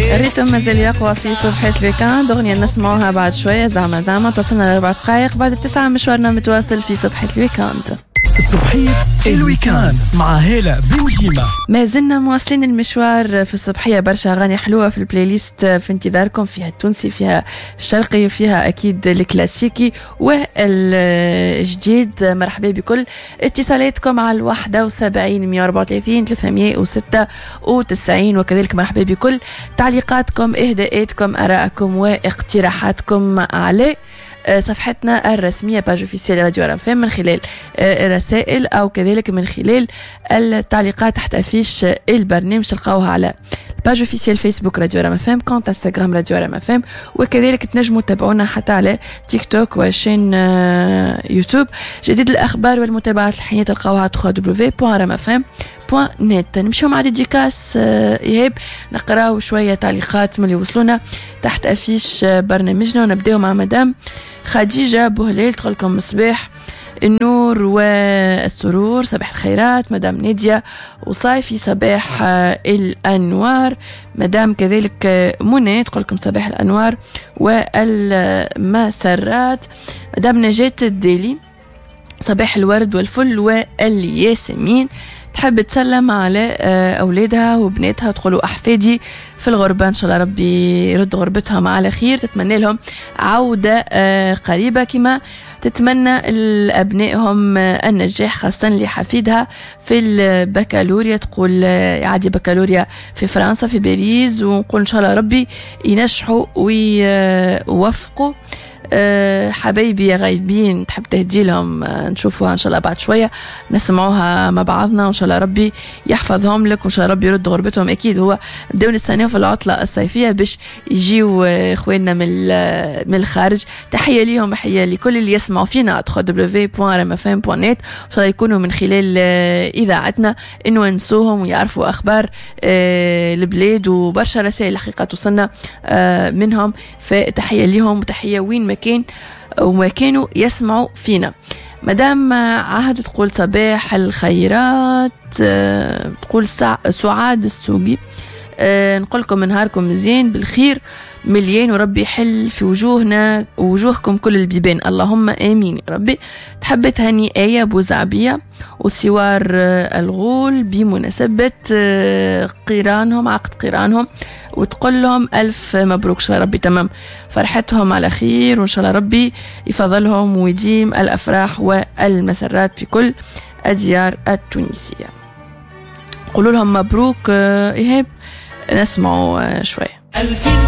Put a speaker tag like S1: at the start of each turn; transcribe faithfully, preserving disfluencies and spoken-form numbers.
S1: الريتم مازال يقوى في صبحة الويكاند. أغنية نسمعوها بعد شوية. زعما زعما توصلنا لأربع دقائق بعد التسعة. مشوارنا متواصل في صبحة الويكاند.
S2: صبحية الويكاند مع هالة بوجيمة.
S1: ما زلنا مواصلين المشوار في الصبحية. برشا أغاني حلوة في البلاي ليست في انتظاركم، فيها التونسي، فيها الشرقي، فيها أكيد الكلاسيكي والجديد. مرحبا بكل اتصالاتكم على الواحدة وسبعين مية وأربعة وثلاثين ثلاثمية وستة وتسعين، وكذلك مرحبا بكل تعليقاتكم، إهداءاتكم، آراءكم واقتراحاتكم على صفحتنا الرسمية باج اوفيسيال راديو ار اف ام من خلال الرسائل أو كذلك من خلال التعليقات تحت أفيش البرنامج. تلقاوها على باج اوفيسيال فيسبوك راديو ار اف ام، كونت انستغرام راديو ار اف ام، وكذلك تنجموا تتابعونا حتى على تيك توك وشين يوتيوب. جديد الأخبار والمتابعات الحية تلقاوها على دبليو دبليو دبليو دوت ار ام اف ام دوت نت. نمشيو مع ديديكاس إيهاب، نقراو شوية تعليقات من اللي وصلونا تحت أفيش برنامجنا، ونبداو مع مدام خديجة بوهليل تقولكم مصباح النور والسرور، صباح الخيرات. مدام نادية وصايفي صباح الأنوار. مدام كذلك منى تقولكم صباح الأنوار والمسرات. مدام نجاة الديلي صباح الورد والفل والياسمين، تحب تسلم على أولادها وبناتها وتقولوا أحفادي في الغربة إن شاء الله ربي يرد غربتهم على خير، تتمنى لهم عودة قريبة كما تتمنى لأبنائهم النجاح، خاصة لحفيدها في البكالوريا. تقول يعدي بكالوريا في فرنسا في باريس، ونقول إن شاء الله ربي ينجحوا ويوفقوا. أه حبايبي يا غايبين تحب تهدي لهم، أه نشوفوها إن شاء الله بعد شوية، نسمعوها مع بعضنا، وإن شاء الله ربي يحفظهم لك، وإن شاء الله ربي يرد غربتهم. أكيد هو بدأوا نستناو في العطلة الصيفية باش يجيو إخواننا من من الخارج. تحية ليهم، تحية لكل اللي يسمعوا فينا دبليو دبليو دبليو دوت ار ام اف ام دوت نت. إن شاء الله يكونوا من خلال إذاعتنا إنه ينسوهم ويعرفوا أخبار أه البلاد، وبرشا رسائل حقيقة توصلنا أه منهم، فتحية ليهم وتحية وين ما كان وما كانوا يسمعوا فينا. مدام عهد تقول صباح الخيرات، تقول سعاد السوقي، نقول لكم نهاركم مزيان بالخير مليان، وربي يحل في وجوهنا ووجوهكم كل البيبان، اللهم آمين ربي. تحب تهني آية بوزعبية وسوار الغول بمناسبة قيرانهم، عقد قيرانهم، وتقول لهم ألف مبروك، شاء ربي تمام فرحتهم على خير، وإن شاء الله ربي يفضلهم ويديم الأفراح والمسرات في كل الديار التونسية. قولوا لهم مبروك إيهاب. نسمعوا شوية.